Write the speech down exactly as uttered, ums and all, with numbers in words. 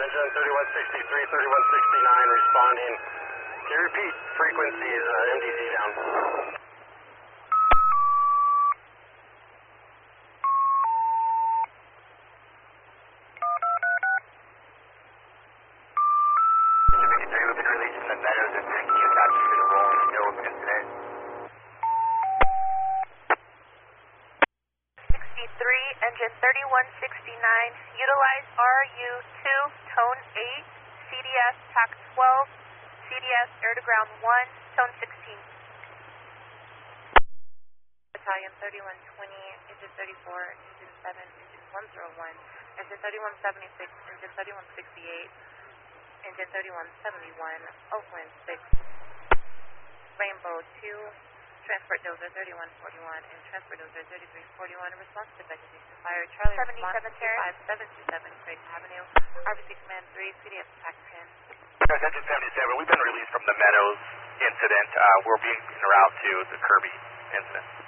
Engine thirty-one sixty-three, thirty-one sixty-nine responding. Can you repeat frequencies, uh, M D C down? fifty-three, we've been releasing the Meadows and taking you attached to the rolling hills incident. sixty-three, engine thirty-one sixty-nine, utilize R U two, tone eight, C D S tack twelve, C D S air to ground one, tone sixteen. Battalion thirty-one twenty, engine thirty-four, engine seven, engine one oh one, engine thirty-one seventy-six, engine thirty-one sixty-eight, engine thirty-one seventy-one, Oakland six, Rainbow two, transport dozer thirty-one forty-one, and transport dozer thirty-three forty-one, response to vegetation fire, Charlie seventy-seven, response two five seven two seven, Creighton Avenue, R B C Command three, C D F attack ten. Engine seventy-seven, we've been released from the Meadows incident. Uh, we're being en route to the Kirby incident.